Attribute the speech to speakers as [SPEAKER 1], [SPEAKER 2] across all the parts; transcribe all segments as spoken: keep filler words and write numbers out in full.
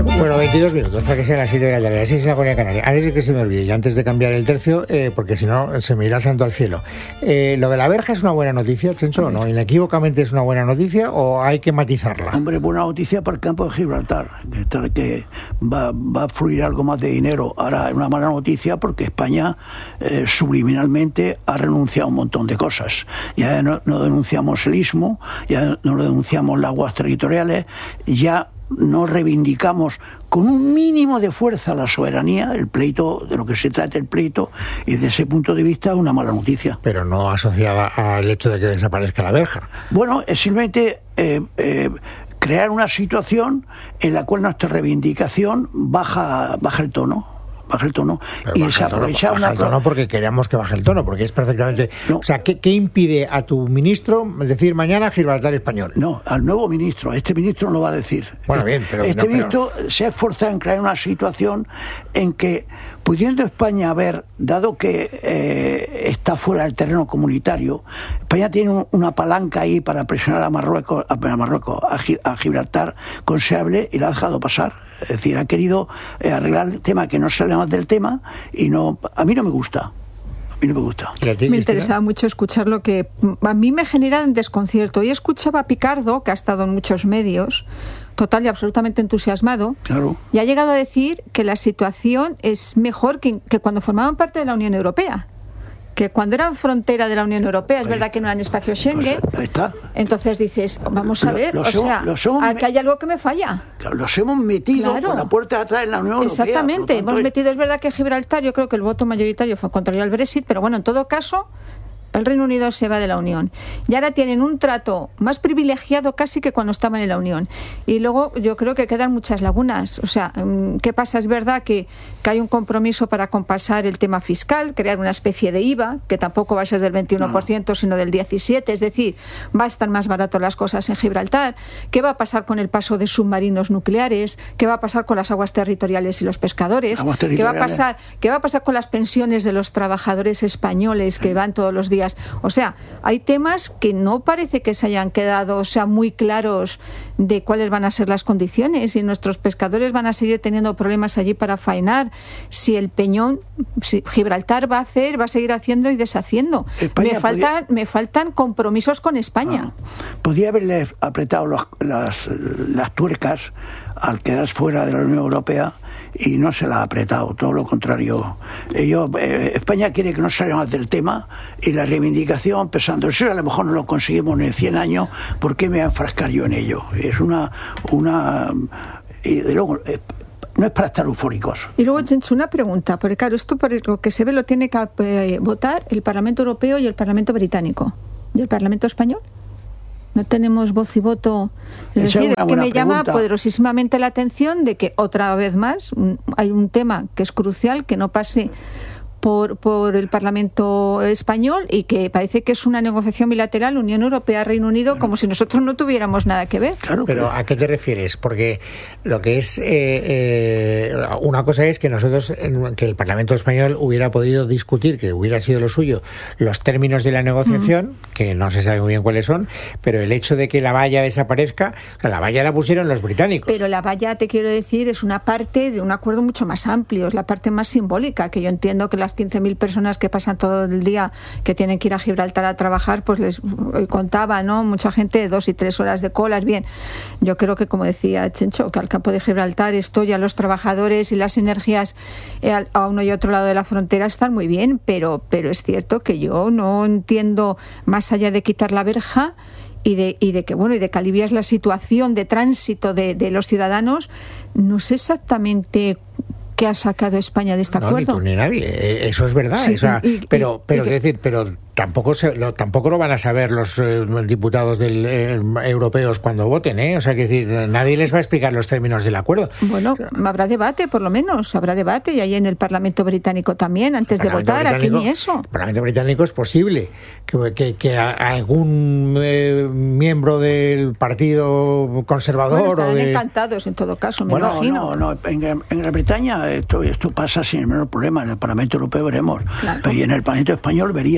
[SPEAKER 1] Bueno, veintidós minutos para que sea las siete de la tarde, las seis en la Comunidad Canaria. Antes de que se me olvide y antes de cambiar el tercio, eh, porque si no se me irá el santo al cielo. Eh, ¿Lo de la verja es una buena noticia, Chencho, o no? ¿Inequívocamente es una buena noticia o hay que matizarla?
[SPEAKER 2] Hombre, buena noticia para el campo de Gibraltar, que, que va, va a fluir algo más de dinero. Ahora es una mala noticia porque España eh, subliminalmente ha renunciado a un montón de cosas. Ya no, no denunciamos el istmo, ya no denunciamos las aguas territoriales, ya no reivindicamos con un mínimo de fuerza la soberanía, el pleito, de lo que se trata el pleito, y desde ese punto de vista es una mala noticia.
[SPEAKER 1] Pero no asociada al hecho de que desaparezca la verja.
[SPEAKER 2] Bueno, es simplemente eh, eh, crear una situación en la cual nuestra reivindicación baja, baja el tono. baja el tono
[SPEAKER 1] Pero
[SPEAKER 2] y se aprovecha
[SPEAKER 1] baja
[SPEAKER 2] una
[SPEAKER 1] el tono porque queremos que baje el tono, porque es perfectamente...
[SPEAKER 2] No.
[SPEAKER 1] O sea, ¿qué, ¿qué impide a tu ministro decir mañana Gibraltar español?
[SPEAKER 2] No, al nuevo ministro, a este ministro no lo va a decir.
[SPEAKER 1] Bueno, bien, pero...
[SPEAKER 2] Este
[SPEAKER 1] no, pero...
[SPEAKER 2] ministro se ha esforzado en crear una situación en que, pudiendo España haber, dado que eh, está fuera del terreno comunitario, España tiene un, una palanca ahí para presionar a Marruecos, a, a Marruecos, a, a Gibraltar con sable, y la ha dejado pasar. Es decir, ha querido eh, arreglar el tema que no sale más del tema, y no, a mí no me gusta. A mí no me gusta.
[SPEAKER 3] Me interesaba mucho escuchar lo que a mí me genera desconcierto. Y escuchaba a Picardo, que ha estado en muchos medios, total y absolutamente entusiasmado,
[SPEAKER 2] claro.
[SPEAKER 3] Y ha llegado a decir que la situación es mejor que, que cuando formaban parte de la Unión Europea. Que cuando eran frontera de la Unión Europea, es
[SPEAKER 2] ahí,
[SPEAKER 3] verdad que no eran espacio Schengen,
[SPEAKER 2] pues ahí está.
[SPEAKER 3] Entonces dices, vamos a ver,
[SPEAKER 2] los
[SPEAKER 3] o
[SPEAKER 2] hemos,
[SPEAKER 3] sea,
[SPEAKER 2] los hemos,
[SPEAKER 3] aquí hay algo que me falla.
[SPEAKER 2] Claro, los hemos metido
[SPEAKER 3] Claro.
[SPEAKER 2] por la puerta de atrás en la Unión Europea.
[SPEAKER 3] Exactamente,
[SPEAKER 2] tanto,
[SPEAKER 3] hemos metido, es verdad que Gibraltar, yo creo que el voto mayoritario fue contrario al Brexit, pero bueno, en todo caso, el Reino Unido se va de la Unión. Y ahora tienen un trato más privilegiado casi que cuando estaban en la Unión. Y luego yo creo que quedan muchas lagunas. O sea, ¿qué pasa? Es verdad que, que hay un compromiso para compensar el tema fiscal, crear una especie de I V A, que tampoco va a ser del veintiuno por ciento, no. sino del diecisiete por ciento. Es decir, va a estar más barato las cosas en Gibraltar. ¿Qué va a pasar con el paso de submarinos nucleares? ¿Qué va a pasar con las aguas territoriales y los pescadores? ¿Qué va a pasar, qué va a pasar con las pensiones de los trabajadores españoles que van todos los días? O sea, hay temas que no parece que se hayan quedado, o sea, muy claros de cuáles van a ser las condiciones, y nuestros pescadores van a seguir teniendo problemas allí para faenar, si el Peñón, si Gibraltar va a hacer, va a seguir haciendo y deshaciendo. Me faltan, podía... me faltan compromisos con España.
[SPEAKER 2] Ah, podría haberle apretado los, las, las tuercas al quedar fuera de la Unión Europea, y no se la ha apretado, todo lo contrario. Ellos, eh, España quiere que no salga más del tema, y la reivindicación, pensando, eso a lo mejor no lo conseguimos ni en cien años, ¿por qué me voy a enfrascar yo en ello? Es una... una y de luego... Eh, no es para estar eufóricos.
[SPEAKER 3] Y luego, Chencho, una pregunta, porque claro, esto por lo que se ve lo tiene que eh, votar el Parlamento Europeo y el Parlamento Británico. ¿Y el Parlamento Español? No tenemos voz y voto. Es
[SPEAKER 2] Esa
[SPEAKER 3] decir,
[SPEAKER 2] es,
[SPEAKER 3] es que me
[SPEAKER 2] pregunta.
[SPEAKER 3] llama poderosísimamente la atención de que otra vez más un, hay un tema que es crucial, que no pase por, por el Parlamento español, y que parece que es una negociación bilateral Unión Europea-Reino Unido, bueno, como si nosotros no tuviéramos nada que ver.
[SPEAKER 1] Claro, pero ¿a qué te refieres? Porque lo que es... Eh, eh, una cosa es que nosotros, que el Parlamento español hubiera podido discutir, que hubiera sido lo suyo, los términos de la negociación, mm. que no se sabe muy bien cuáles son, pero el hecho de que la valla desaparezca, o sea, la valla la pusieron los británicos.
[SPEAKER 3] Pero la valla, te quiero decir, es una parte de un acuerdo mucho más amplio, es la parte más simbólica, que yo entiendo que las quince mil personas que pasan todo el día, que tienen que ir a Gibraltar a trabajar, pues les contaba, ¿no? Mucha gente, dos y tres horas de colas. Bien, yo creo que, como decía Chencho, que al campo de Gibraltar esto ya los trabajadores y las energías eh, a uno y otro lado de la frontera están muy bien, pero, pero es cierto que yo no entiendo, más allá de quitar la verja y de, y de que bueno y de que alivias la situación de tránsito de, de los ciudadanos, no sé exactamente qué ha sacado España de este
[SPEAKER 1] no,
[SPEAKER 3] acuerdo.
[SPEAKER 1] Ni tú ni nadie, eso es verdad. Sí, o sea, y, pero, y, pero, y, decir, pero tampoco se, lo, tampoco lo van a saber los eh, diputados del, eh, europeos cuando voten, ¿eh? O sea, que decir, nadie les va a explicar los términos del acuerdo.
[SPEAKER 3] Bueno, habrá debate, por lo menos, habrá debate, y ahí en el Parlamento Británico también, antes de votar, aquí ni eso.
[SPEAKER 1] El Parlamento Británico es posible que, que, que a, a algún eh, miembro del Partido Conservador...
[SPEAKER 3] Bueno, estarán
[SPEAKER 1] o de...
[SPEAKER 3] encantados, en todo caso, me
[SPEAKER 2] bueno,
[SPEAKER 3] imagino.
[SPEAKER 2] No, no, en, en Gran Bretaña esto, esto pasa sin el menor problema, en el Parlamento Europeo veremos, claro. Y en el Parlamento Español veríamos también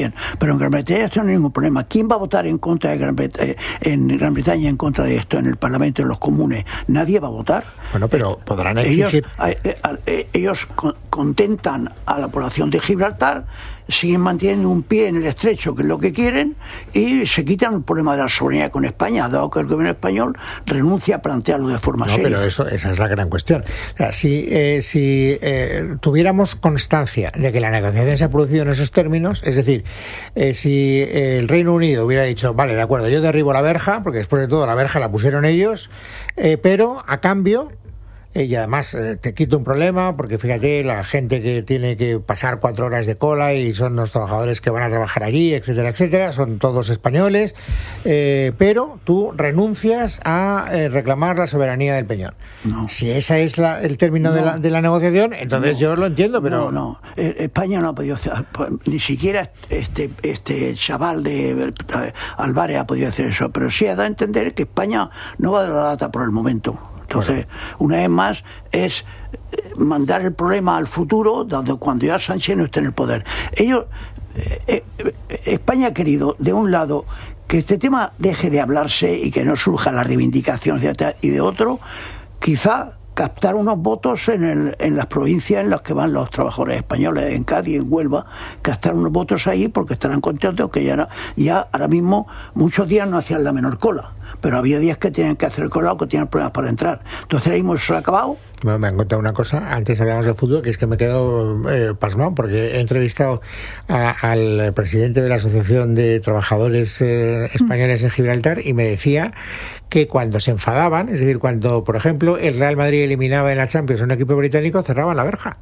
[SPEAKER 2] bien. Pero en Gran Bretaña esto no hay ningún problema. ¿Quién va a votar en contra de Gran Bretaña, en Gran Bretaña en contra de esto en el Parlamento, en los comunes? Nadie va a votar.
[SPEAKER 1] Bueno, pero eh, podrán exigir...
[SPEAKER 2] Ellos, eh, eh, ellos contentan a la población de Gibraltar, siguen manteniendo un pie en el estrecho, que es lo que quieren, y se quitan el problema de la soberanía con España, dado que el gobierno español renuncia a plantearlo de forma
[SPEAKER 1] no,
[SPEAKER 2] seria.
[SPEAKER 1] Pero eso, esa es la gran cuestión. O sea, si eh, si eh, tuviéramos constancia de que la negociación se ha producido en esos términos, es decir, eh, si el Reino Unido hubiera dicho, vale, de acuerdo, yo derribo la verja, porque después de todo la verja la pusieron ellos, eh, pero a cambio... Y además eh, te quito un problema, porque fíjate, la gente que tiene que pasar cuatro horas de cola y son los trabajadores que van a trabajar allí, etcétera, etcétera, son todos españoles, eh, pero tú renuncias a eh, reclamar la soberanía del Peñón.
[SPEAKER 2] No.
[SPEAKER 1] Si ese es la, el término no. de, la, de la negociación, entonces no. yo lo entiendo, pero...
[SPEAKER 2] No, no, España no ha podido hacer, ni siquiera este este chaval de Álvarez ha podido hacer eso, pero sí ha dado a entender que España no va a dar la lata por el momento. Entonces, bueno. una vez más, es mandar el problema al futuro, dando cuando ya Sánchez no esté en el poder. Ellos, eh, eh, España ha querido, de un lado, que este tema deje de hablarse y que no surja la reivindicación de, y de otro, quizá captar unos votos en, el, en las provincias en las que van los trabajadores españoles, en Cádiz, en Huelva, captar unos votos ahí porque estarán contentos que ya, ya ahora mismo muchos días no hacían la menor cola, pero había días que tenían que hacer cola o que tenían problemas para entrar. Entonces ahora mismo eso se ha acabado.
[SPEAKER 1] Bueno, me han contado una cosa, antes hablábamos de fútbol, que es que me he quedado eh, pasmado, porque he entrevistado a, al presidente de la Asociación de Trabajadores eh, Españoles en Gibraltar y me decía que cuando se enfadaban, es decir, cuando, por ejemplo, el Real Madrid eliminaba en la Champions a un equipo británico, cerraban la verja.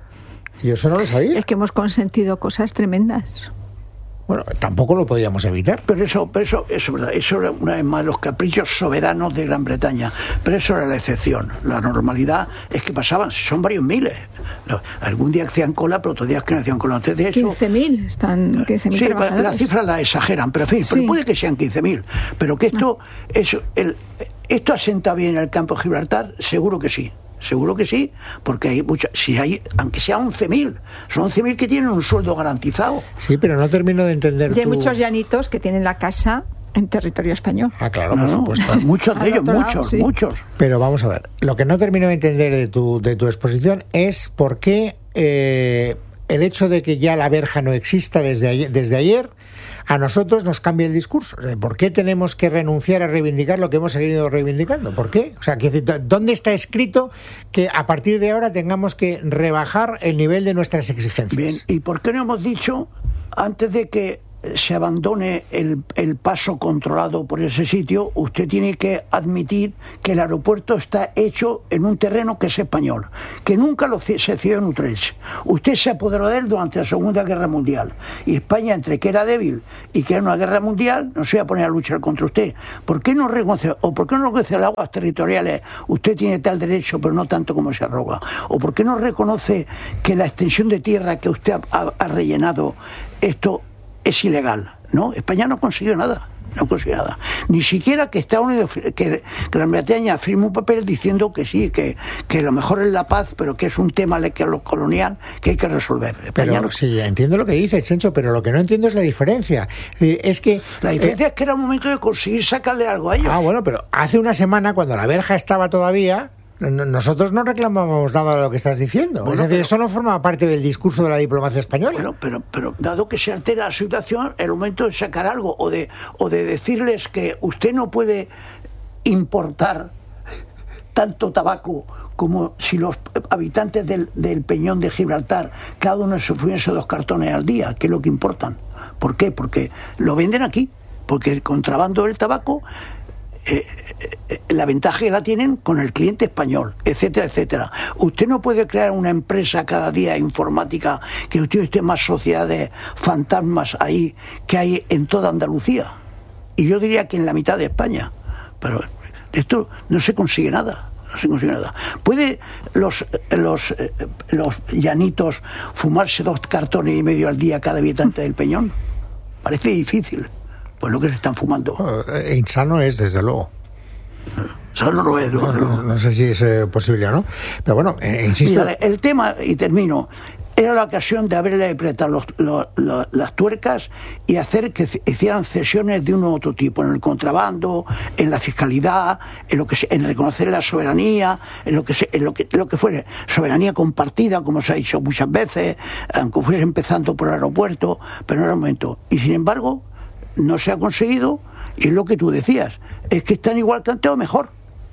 [SPEAKER 1] Y eso no lo sabía.
[SPEAKER 3] Es que hemos consentido cosas tremendas.
[SPEAKER 1] Bueno, tampoco lo podíamos evitar.
[SPEAKER 2] Pero eso, pero eso, eso es verdad, eso era una vez más los caprichos soberanos de Gran Bretaña. Pero eso era la excepción. La normalidad es que pasaban, son varios miles. Algún día hacían cola, pero otros días que no hacían cola. Entonces, de eso,
[SPEAKER 3] quince mil, están quince mil
[SPEAKER 2] sí,
[SPEAKER 3] trabajadores.
[SPEAKER 2] Las cifras las exageran, pero en fin, sí. pero puede que sean quince mil. Pero que esto, no. eso, el, esto asenta bien el campo de Gibraltar, seguro que sí. Seguro que sí, porque hay muchas, si hay, aunque sea once mil, son once mil que tienen un sueldo garantizado.
[SPEAKER 1] Sí, pero no termino de entender.
[SPEAKER 3] Y hay
[SPEAKER 1] tu...
[SPEAKER 3] muchos llanitos que tienen la casa en territorio español.
[SPEAKER 1] Ah, claro,
[SPEAKER 2] no,
[SPEAKER 1] por
[SPEAKER 2] no,
[SPEAKER 1] supuesto.
[SPEAKER 2] Muchos de ellos,
[SPEAKER 3] lado,
[SPEAKER 2] muchos,
[SPEAKER 3] sí.
[SPEAKER 2] muchos.
[SPEAKER 1] Pero vamos a ver, lo que no termino de entender de tu, de tu exposición es por qué eh, el hecho de que ya la verja no exista desde ayer, desde ayer a nosotros nos cambia el discurso. ¿Por qué tenemos que renunciar a reivindicar lo que hemos seguido reivindicando? ¿Por qué? O sea, ¿dónde está escrito que a partir de ahora tengamos que rebajar el nivel de nuestras exigencias?
[SPEAKER 2] Bien, ¿y por qué no hemos dicho, antes de que se abandone el, el paso controlado por ese sitio, usted tiene que admitir que el aeropuerto está hecho en un terreno que es español, que nunca lo se cedió en Utrecht? Usted se apoderó de él durante la Segunda Guerra Mundial, y España, entre que era débil y que era una guerra mundial, no se iba a poner a luchar contra usted. ¿Por qué no reconoce, o por qué no reconoce las aguas territoriales? Usted tiene tal derecho, pero no tanto como se arroga. ¿O por qué no reconoce que la extensión de tierra que usted ha, ha rellenado, esto es ilegal? No, España no consiguió nada, no consiguió nada. Ni siquiera que Estados Unidos, que Gran Bretaña firme un papel diciendo que sí, que, que lo mejor es la paz, pero que es un tema colonial que hay que resolver. España
[SPEAKER 1] pero
[SPEAKER 2] no...
[SPEAKER 1] sí, entiendo lo que dices, Chencho, pero lo que no entiendo es la diferencia. Es, decir, es que
[SPEAKER 2] la diferencia
[SPEAKER 1] eh...
[SPEAKER 2] es que era un momento de conseguir sacarle algo a ellos.
[SPEAKER 1] Ah, bueno, pero hace una semana, cuando la verja estaba todavía, nosotros no reclamábamos nada de lo que estás diciendo. Bueno, es decir, pero, eso no forma parte del discurso de la diplomacia española.
[SPEAKER 2] Bueno, pero, pero dado que se altera la situación, el momento de sacar algo o de, o de decirles que usted no puede importar tanto tabaco como si los habitantes del, del Peñón de Gibraltar, cada uno se fuese dos cartones al día, que es lo que importan. ¿Por qué? Porque lo venden aquí, porque el contrabando del tabaco... Eh, eh, la ventaja que la tienen con el cliente español, etcétera, etcétera. Usted no puede crear una empresa cada día informática que usted esté más sociedades fantasmas ahí que hay en toda Andalucía. Y yo diría que en la mitad de España. Pero de esto no se consigue nada. No se consigue nada. ¿Puede los, los, los llanitos fumarse dos cartones y medio al día cada habitante del Peñón? Parece difícil. Pues lo que se están fumando.
[SPEAKER 1] Eh, insano es, desde luego.
[SPEAKER 2] Sano no es,
[SPEAKER 1] no, no, no sé si es eh, posible o no. Pero bueno, eh, insisto.
[SPEAKER 2] Mira, el tema, y termino, era la ocasión de haberle apretado los, los, los, las tuercas y hacer que hicieran cesiones de uno u otro tipo, en el contrabando, en la fiscalidad, en lo que se, en reconocer la soberanía, en lo que se, en lo que lo que fuere, soberanía compartida, como se ha dicho muchas veces, aunque fuese empezando por el aeropuerto, pero no era el momento. Y sin embargo, no se ha conseguido, y es lo que tú decías, es que están igual que antes o mejor.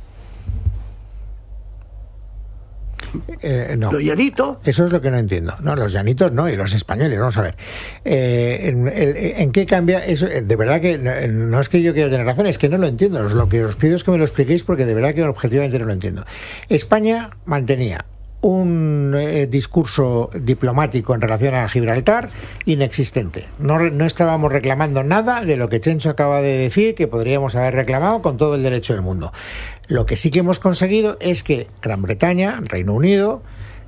[SPEAKER 1] Eh, no.
[SPEAKER 2] Los llanitos.
[SPEAKER 1] Eso es lo que no entiendo. No, los llanitos no, y los españoles, vamos a ver. Eh, en, en, ¿En qué cambia eso? De verdad que no, no es que yo quiera tener razón, es que no lo entiendo. Lo que os pido es que me lo expliquéis porque de verdad que objetivamente no lo entiendo. España mantenía un eh, discurso diplomático en relación a Gibraltar inexistente. No, no estábamos reclamando nada de lo que Chencho acaba de decir que podríamos haber reclamado con todo el derecho del mundo. Lo que sí que hemos conseguido es que Gran Bretaña, Reino Unido,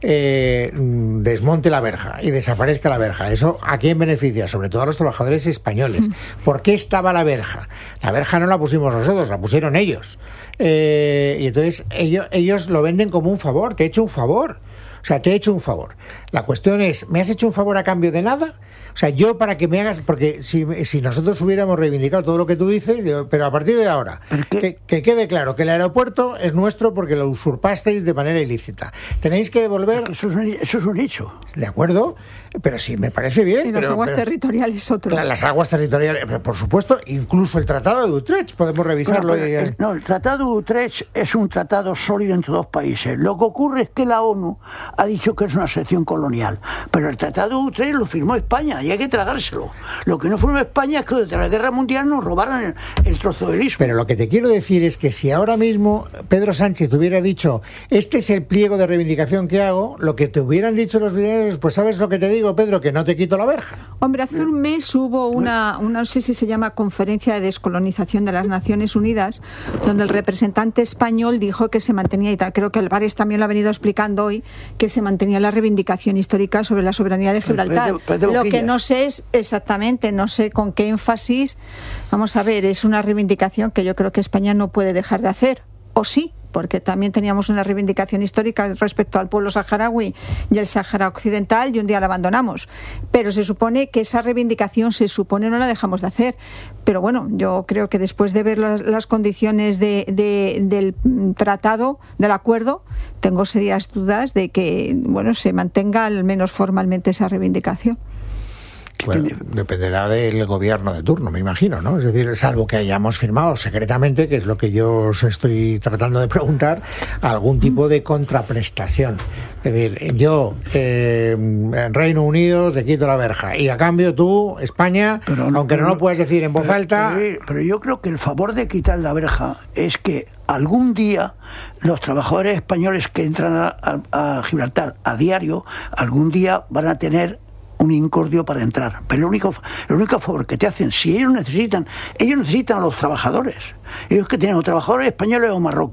[SPEAKER 1] eh, desmonte la verja y desaparezca la verja. ¿Eso a quién beneficia? Sobre todo a los trabajadores españoles. ¿Por qué estaba la verja? La verja no la pusimos nosotros, la pusieron ellos. Eh, y entonces ellos, ellos lo venden como un favor. Te he hecho un favor. O sea, te he hecho un favor. La cuestión es, ¿me has hecho un favor a cambio de nada? O sea, yo para que me hagas... Porque si, si nosotros hubiéramos reivindicado todo lo que tú dices, yo, pero a partir de ahora, que, que quede claro que el aeropuerto es nuestro porque lo usurpasteis de manera ilícita. Tenéis que devolver...
[SPEAKER 2] Eso es un, eso es un hecho.
[SPEAKER 1] De acuerdo, pero sí, me parece bien.
[SPEAKER 3] Y las
[SPEAKER 1] pero,
[SPEAKER 3] aguas
[SPEAKER 1] pero,
[SPEAKER 3] territoriales otro.
[SPEAKER 1] La, las aguas territoriales, por supuesto, incluso el Tratado de Utrecht, podemos revisarlo.
[SPEAKER 2] Bueno,
[SPEAKER 1] y,
[SPEAKER 2] el, no, el Tratado de Utrecht es un tratado sólido entre dos países. Lo que ocurre es que la ONU ha dicho que es una sección colonial, pero el Tratado de Utrecht lo firmó España y hay que tragárselo. Lo que no firmó España es que desde la Guerra Mundial nos robaron el, el trozo del istmo.
[SPEAKER 1] Pero lo que te quiero decir es que si ahora mismo Pedro Sánchez hubiera dicho, este es el pliego de reivindicación que hago, lo que te hubieran dicho los británicos, pues sabes lo que te digo, Pedro, que no te quito la verja.
[SPEAKER 3] Hombre, hace un mes hubo una, una, no sé si se llama Conferencia de Descolonización de las Naciones Unidas, donde el representante español dijo que se mantenía, y tal, creo que Álvarez también lo ha venido explicando hoy, que se mantenía la reivindicación histórica sobre la soberanía de Gibraltar.
[SPEAKER 2] Pues de, pues de
[SPEAKER 3] lo que no sé es exactamente, no sé con qué énfasis. Vamos a ver, es una reivindicación que yo creo que España no puede dejar de hacer, o sí, porque también teníamos una reivindicación histórica respecto al pueblo saharaui y el Sáhara Occidental, y un día la abandonamos. Pero se supone que esa reivindicación se supone no la dejamos de hacer. Pero bueno, yo creo que después de ver las, las condiciones de, de, del tratado, del acuerdo, tengo serias dudas de que bueno se mantenga al menos formalmente esa reivindicación.
[SPEAKER 1] Bueno, dependerá del gobierno de turno, me imagino, ¿no? Es decir, salvo que hayamos firmado secretamente, que es lo que yo os estoy tratando de preguntar, algún tipo de contraprestación. Es decir, yo, eh, en Reino Unido, te quito la verja, y a cambio tú, España, pero no, aunque no lo puedas decir en voz
[SPEAKER 2] pero,
[SPEAKER 1] alta...
[SPEAKER 2] Pero, pero yo creo que el favor de quitar la verja es que algún día los trabajadores españoles que entran a, a, a Gibraltar a diario, algún día van a tener un incordio para entrar. Pero lo único, lo único favor que te hacen, si ellos necesitan, ellos necesitan a los trabajadores. Ellos que tienen o trabajadores españoles o marroquíes.